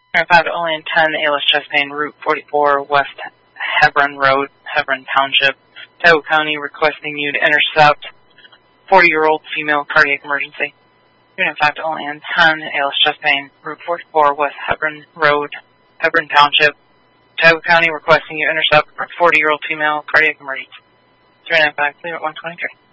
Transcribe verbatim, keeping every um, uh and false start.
five to only in ten, A L S chest pain, Route forty-four, West Hebron Road, Hebron Township, Tioga County, requesting you to intercept forty-year-old female cardiac emergency. Unit five to only in ten, A L S chest pain, Route forty-four, West Hebron Road, Hebron Township, Tioga County, requesting you intercept forty-year-old female cardiac emergency. three nine five, clear at one twenty-three.